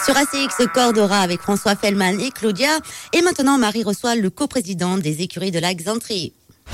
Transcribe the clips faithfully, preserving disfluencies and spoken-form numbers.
Sur A C X, Cordora avec François Fellman et Claudia. Et maintenant, Marie reçoit le coprésident des écuries de la Xantrie.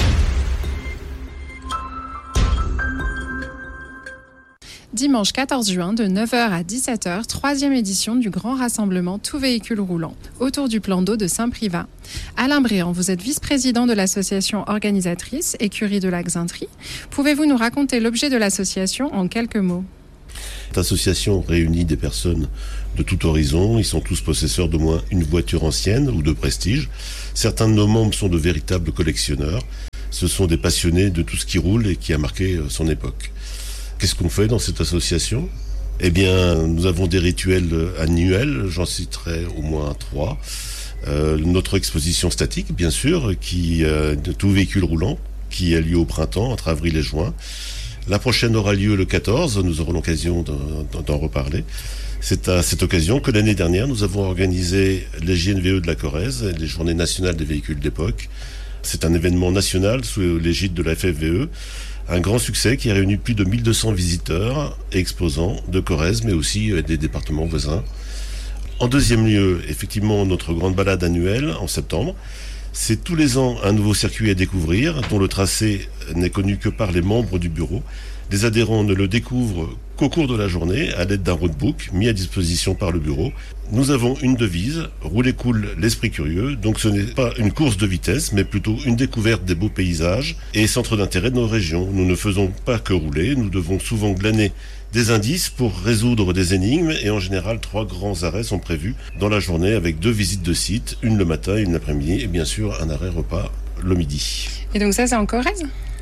Dimanche quatorze juin, de neuf heures à dix-sept heures, troisième édition du grand rassemblement tout véhicule roulant autour du plan d'eau de Saint-Privat. Alain Bréant, vous êtes vice-président de l'association organisatrice Écurie de la Xantrie. Pouvez-vous nous raconter l'objet de l'association en quelques mots ? Cette association réunit des personnes de tout horizon. Ils sont tous possesseurs d'au moins une voiture ancienne ou de prestige. Certains de nos membres sont de véritables collectionneurs. Ce sont des passionnés de tout ce qui roule et qui a marqué son époque. Qu'est-ce qu'on fait dans cette association ? Eh bien, nous avons des rituels annuels, j'en citerai au moins trois. Euh, notre exposition statique, bien sûr, qui euh, de tout véhicule roulant, qui a lieu au printemps, entre avril et juin. La prochaine aura lieu le quatorze, nous aurons l'occasion d'en, d'en reparler. C'est à cette occasion que l'année dernière, nous avons organisé les J N V E de la Corrèze, les Journées nationales des véhicules d'époque. C'est un événement national sous l'égide de la F F V E. Un grand succès qui a réuni plus de mille deux cents visiteurs et exposants de Corrèze, mais aussi des départements voisins. En deuxième lieu, effectivement, notre grande balade annuelle en septembre. C'est tous les ans un nouveau circuit à découvrir, dont le tracé n'est connu que par les membres du bureau. Les adhérents ne le découvrent qu'au cours de la journée, à l'aide d'un roadbook mis à disposition par le bureau. Nous avons une devise, rouler cool, l'esprit curieux. Donc ce n'est pas une course de vitesse, mais plutôt une découverte des beaux paysages et centres d'intérêt de nos régions. Nous ne faisons pas que rouler, nous devons souvent glaner des indices pour résoudre des énigmes et en général trois grands arrêts sont prévus dans la journée avec deux visites de site, une le matin et une l'après-midi et bien sûr un arrêt repas le midi. Et donc ça c'est en Corrèze ?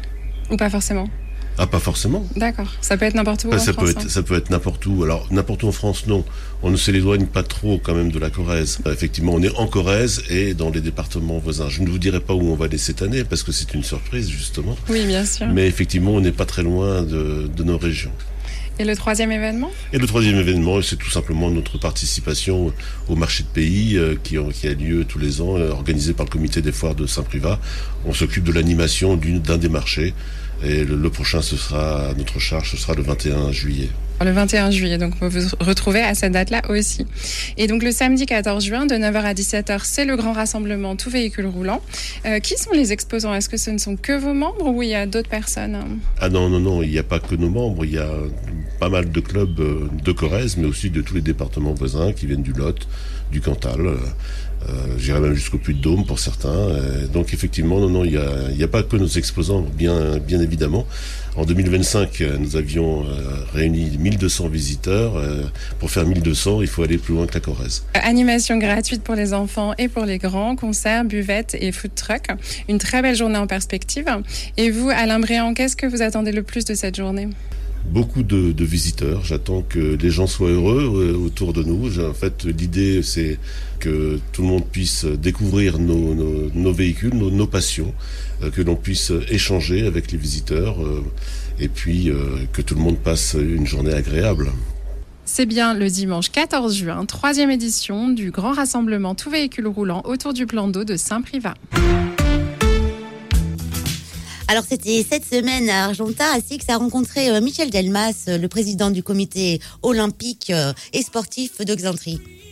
Ou pas forcément ? Ah, pas forcément. D'accord. Ça peut être n'importe où ah, en ça France. Peut être, hein. Ça peut être n'importe où. Alors, n'importe où en France, non. On ne s'éloigne pas trop quand même de la Corrèze. Effectivement, on est en Corrèze et dans les départements voisins. Je ne vous dirai pas où on va aller cette année parce que c'est une surprise, justement. Oui, bien sûr. Mais effectivement, on n'est pas très loin de, de nos régions. Et le troisième événement ? Et le troisième événement, c'est tout simplement notre participation au marché de pays euh, qui, qui a lieu tous les ans, euh, organisé par le comité des foires de Saint-Privat. On s'occupe de l'animation d'une, d'un des marchés. Et le, le prochain, ce sera à notre charge, ce sera le vingt et un juillet. Le vingt et un juillet, donc vous vous retrouvez à cette date-là aussi. Et donc le samedi quatorze juin, de neuf heures à dix-sept heures, c'est le grand rassemblement tout véhicule roulant. Euh, qui sont les exposants ? Est-ce que ce ne sont que vos membres ou il y a d'autres personnes ? Ah non, non, non, il n'y a pas que nos membres, il y a pas mal de clubs de Corrèze, mais aussi de tous les départements voisins qui viennent du Lot, du Cantal, euh, j'irai même jusqu'au Puy-de-Dôme pour certains. Euh, donc effectivement, non, non, il n'y a, il y a pas que nos exposants, bien, bien évidemment. En deux mille vingt-cinq, nous avions euh, réuni mille deux cents visiteurs. Euh, pour faire mille deux cents, il faut aller plus loin que la Corrèze. Animation gratuite pour les enfants et pour les grands, concerts, buvettes et food truck. Une très belle journée en perspective. Et vous, Alain Bréant, qu'est-ce que vous attendez le plus de cette journée ? Beaucoup de, de visiteurs. J'attends que les gens soient heureux euh, autour de nous. En fait, l'idée, c'est que tout le monde puisse découvrir nos, nos, nos véhicules, nos, nos passions, euh, que l'on puisse échanger avec les visiteurs euh, et puis euh, que tout le monde passe une journée agréable. C'est bien le dimanche quatorze juin, troisième édition du grand rassemblement tout véhicule roulant autour du plan d'eau de Saint-Privat. Alors c'était cette semaine à Argentat, A C X a rencontré euh, Michel Delmas, euh, le président du comité olympique euh, et sportif de Xantrie.